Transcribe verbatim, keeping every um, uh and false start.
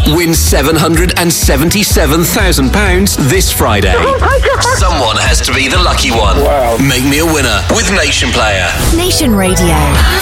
Win seven hundred seventy-seven thousand pounds this Friday. Oh my God. Someone has to be the lucky one. Wow. Make me a winner with Nation Player. Nation Radio.